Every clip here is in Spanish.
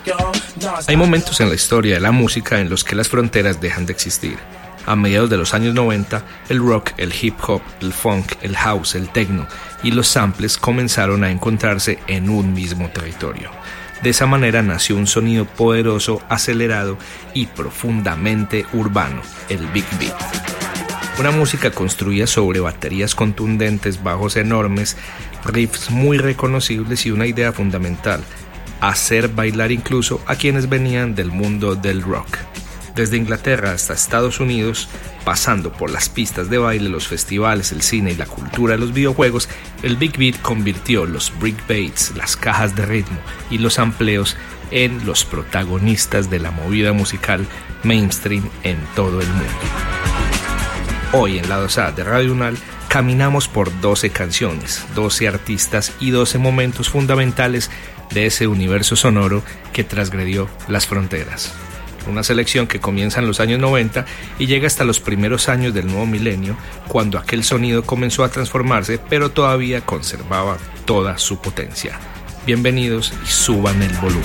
Hay momentos en la historia de la música en los que las fronteras dejan de existir. A mediados de los años 90, el rock, el hip hop, el funk, el house, el techno y los samples comenzaron a encontrarse en un mismo territorio. De esa manera nació un sonido poderoso, acelerado y profundamente urbano, el Big Beat. Una música construida sobre baterías contundentes, bajos enormes, riffs muy reconocibles y una idea fundamental: hacer bailar incluso a quienes venían del mundo del rock. Desde Inglaterra hasta Estados Unidos, pasando por las pistas de baile, los festivales, el cine y la cultura de los videojuegos, el Big Beat convirtió los breakbeats, las cajas de ritmo y los sampleos en los protagonistas de la movida musical mainstream en todo el mundo. Hoy en la 2A de Radio Unal caminamos por 12 canciones, 12 artistas y 12 momentos fundamentales de ese universo sonoro que transgredió las fronteras. Una selección que comienza en los años 90 y llega hasta los primeros años del nuevo milenio, cuando aquel sonido comenzó a transformarse, pero todavía conservaba toda su potencia. Bienvenidos y suban el volumen.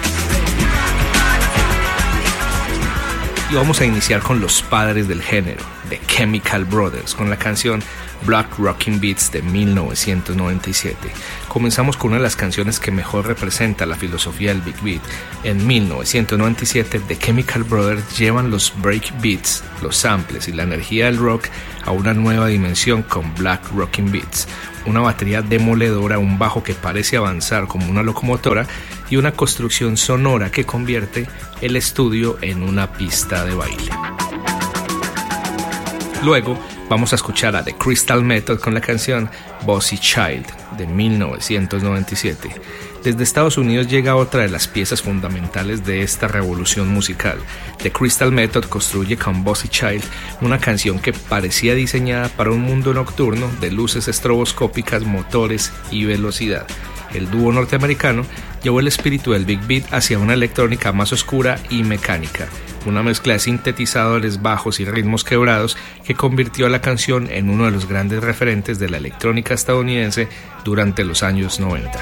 Y vamos a iniciar con los padres del género, The Chemical Brothers, con la canción Black Rockin' Beats de 1997. Comenzamos con una de las canciones que mejor representa la filosofía del Big Beat. En 1997, The Chemical Brothers llevan los breakbeats, los samples y la energía del rock a una nueva dimensión con Black Rockin' Beats, una batería demoledora, un bajo que parece avanzar como una locomotora y una construcción sonora que convierte el estudio en una pista de baile. Luego vamos a escuchar a The Crystal Method con la canción Bossy Child de 1997. Desde Estados Unidos llega otra de las piezas fundamentales de esta revolución musical. The Crystal Method construye con Bossy Child una canción que parecía diseñada para un mundo nocturno de luces estroboscópicas, motores y velocidad. El dúo norteamericano llevó el espíritu del Big Beat hacia una electrónica más oscura y mecánica, una mezcla de sintetizadores bajos y ritmos quebrados que convirtió a la canción en uno de los grandes referentes de la electrónica estadounidense durante los años 90.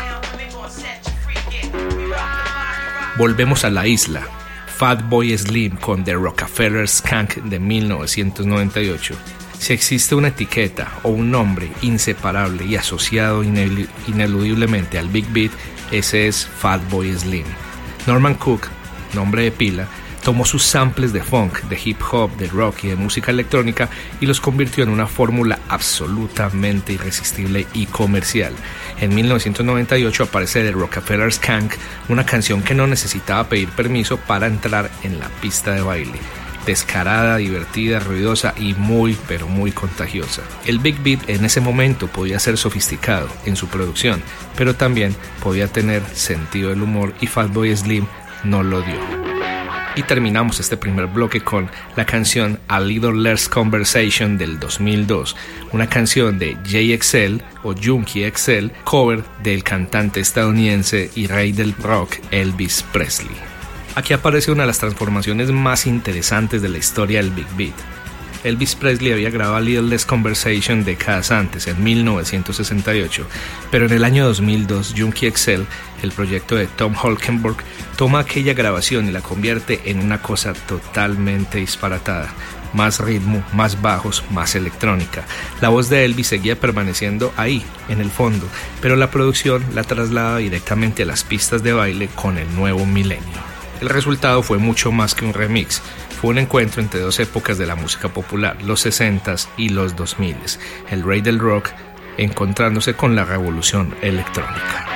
Volvemos a la isla. Fatboy Slim con The Rockefeller Skank de 1998. Si existe una etiqueta o un nombre inseparable y asociado ineludiblemente al Big Beat, ese es Fatboy Slim. Norman Cook, nombre de pila, tomó sus samples de funk, de hip hop, de rock y de música electrónica y los convirtió en una fórmula absolutamente irresistible y comercial. En 1998 aparece The Rockefeller Skank, una canción que no necesitaba pedir permiso para entrar en la pista de baile. Descarada, divertida, ruidosa y muy contagiosa. El Big Beat en ese momento podía ser sofisticado en su producción, pero también podía tener sentido del humor y Fatboy Slim no lo dio. Y terminamos este primer bloque con la canción A Little Less Conversation del 2002, una canción de JXL o Junkie XL, cover del cantante estadounidense y rey del rock Elvis Presley. Aquí aparece una de las transformaciones más interesantes de la historia del Big Beat. Elvis Presley había grabado A Little Less Conversation décadas antes, en 1968, pero en el año 2002 Junkie XL, el proyecto de Tom Holkenborg, toma aquella grabación y la convierte en una cosa totalmente disparatada. Más ritmo, más bajos, más electrónica. La voz de Elvis seguía permaneciendo ahí, en el fondo, pero la producción la traslada directamente a las pistas de baile con el nuevo milenio. El resultado fue mucho más que un remix. Fue un encuentro entre dos épocas de la música popular, los 60s y los 2000s, el rey del rock encontrándose con la revolución electrónica.